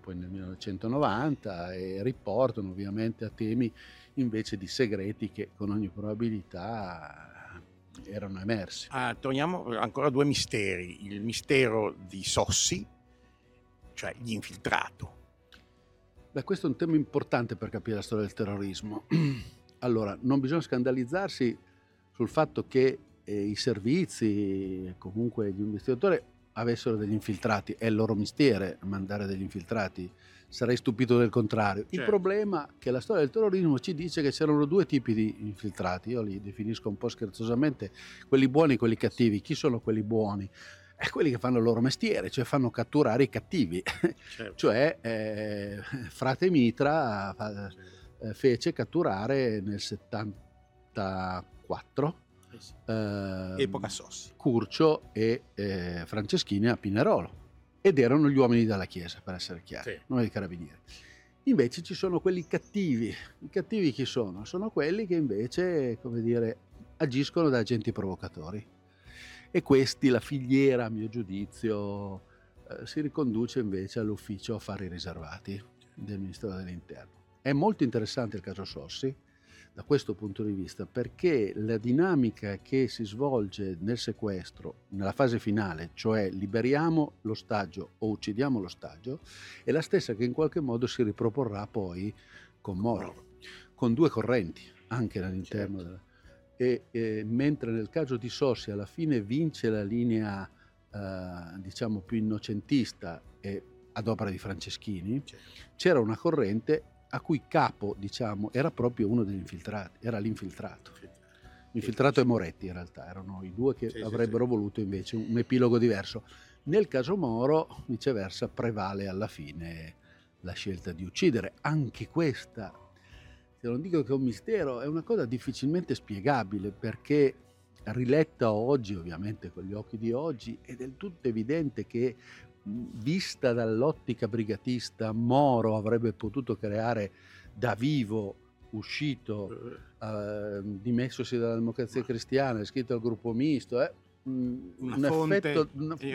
poi nel 1990 e riportano ovviamente a temi invece di segreti che con ogni probabilità erano emersi. Torniamo ancora a due misteri: il mistero di Sossi, cioè l'infiltrato. Beh, questo è un tema importante per capire la storia del terrorismo. Allora, non bisogna scandalizzarsi sul fatto che i servizi e comunque gli investigatori avessero degli infiltrati. È il loro mestiere mandare degli infiltrati. Sarei stupito del contrario. Il problema è che la storia del terrorismo ci dice che c'erano due tipi di infiltrati. Io li definisco un po' scherzosamente quelli buoni e quelli cattivi. Chi sono quelli buoni? È quelli che fanno il loro mestiere, cioè fanno catturare i cattivi. Cioè frate Mitra fece catturare nel 74 Epoca Sossi. Curcio e Franceschini a Pinerolo, ed erano gli uomini della Chiesa, per essere chiari, non i carabinieri. Invece ci sono quelli cattivi. I cattivi chi sono? Sono quelli che invece, come dire, agiscono da agenti provocatori. E questi, la filiera, a mio giudizio, si riconduce invece all'ufficio affari riservati del Ministero dell'Interno. È molto interessante il caso Sossi da questo punto di vista, perché la dinamica che si svolge nel sequestro, nella fase finale, cioè liberiamo l'ostaggio o uccidiamo l'ostaggio, è la stessa che in qualche modo si riproporrà poi con Moro, con due correnti anche all'interno della... mentre nel caso di Sossi alla fine vince la linea diciamo più innocentista e ad opera di Franceschini, c'era una corrente a cui capo, diciamo, era proprio uno degli infiltrati, era l'infiltrato. L'infiltrato e Moretti in realtà erano i due che avrebbero voluto invece un epilogo diverso. Nel caso Moro, viceversa, prevale alla fine la scelta di uccidere. Anche questa, se non dico che è un mistero, è una cosa difficilmente spiegabile, perché riletta oggi, ovviamente con gli occhi di oggi, è del tutto evidente che vista dall'ottica brigatista, Moro avrebbe potuto creare da vivo, uscito, dimessosi dalla Democrazia Cristiana, iscritto al gruppo misto, un effetto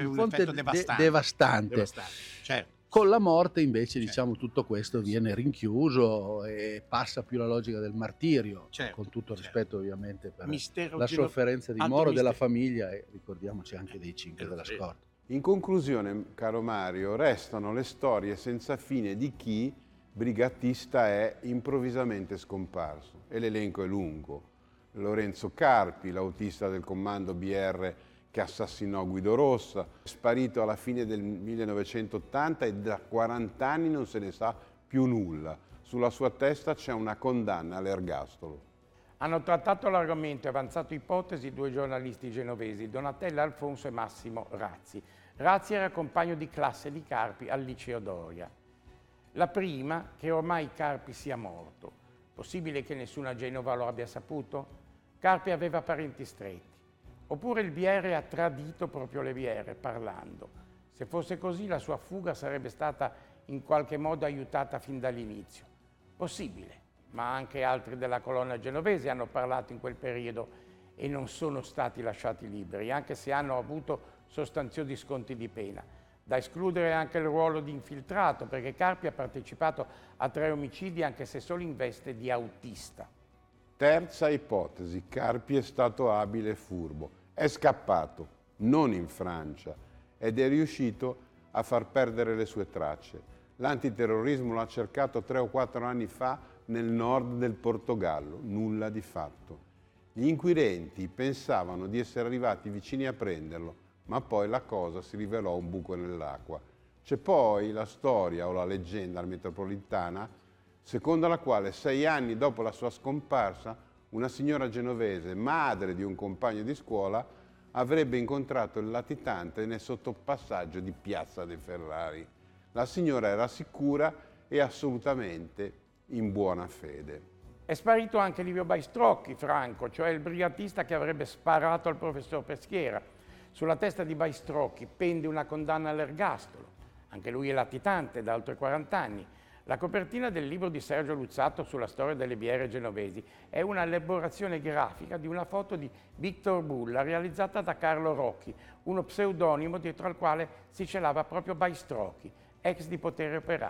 devastante. Certo. Con la morte invece diciamo tutto questo viene rinchiuso e passa più la logica del martirio, con tutto rispetto ovviamente per la sofferenza di Moro, della famiglia e ricordiamoci anche dei 5 della scorta. In conclusione, caro Mario, restano le storie senza fine di chi, brigatista, è improvvisamente scomparso. E l'elenco è lungo. Lorenzo Carpi, l'autista del comando BR che assassinò Guido Rossa, sparito alla fine del 1980 e da 40 anni non se ne sa più nulla. Sulla sua testa c'è una condanna all'ergastolo. Hanno trattato l'argomento e avanzato ipotesi due giornalisti genovesi, Donatella Alfonso e Massimo Razzi. Razzi era compagno di classe di Carpi al liceo Doria. La prima, che ormai Carpi sia morto. Possibile che nessuno a Genova lo abbia saputo? Carpi aveva parenti stretti. Oppure il BR ha tradito proprio le BR parlando. Se fosse così, la sua fuga sarebbe stata in qualche modo aiutata fin dall'inizio. Possibile, ma anche altri della colonna genovese hanno parlato in quel periodo e non sono stati lasciati liberi, anche se hanno avuto sostanziosi sconti di pena. Da escludere anche il ruolo di infiltrato, perché Carpi ha partecipato a 3 omicidi anche se solo in veste di autista. Terza ipotesi, Carpi è stato abile e furbo. È scappato, non in Francia, ed è riuscito a far perdere le sue tracce. L'antiterrorismo l'ha cercato 3 o 4 anni fa nel nord del Portogallo, nulla di fatto. Gli inquirenti pensavano di essere arrivati vicini a prenderlo, ma poi la cosa si rivelò un buco nell'acqua. C'è poi la storia o la leggenda metropolitana secondo la quale 6 anni dopo la sua scomparsa una signora genovese, madre di un compagno di scuola, avrebbe incontrato il latitante nel sottopassaggio di Piazza dei Ferrari. La signora era sicura e assolutamente in buona fede. È sparito anche Livio Baistrocchi, Franco, cioè il brigatista che avrebbe sparato al professor Peschiera. Sulla testa di Baistrocchi pende una condanna all'ergastolo. Anche lui è latitante da oltre 40 anni. La copertina del libro di Sergio Luzzatto sulla storia delle BR genovesi è una elaborazione grafica di una foto di Victor Bulla realizzata da Carlo Rocchi, uno pseudonimo dietro al quale si celava proprio Baistrocchi, ex di Potere Operaio.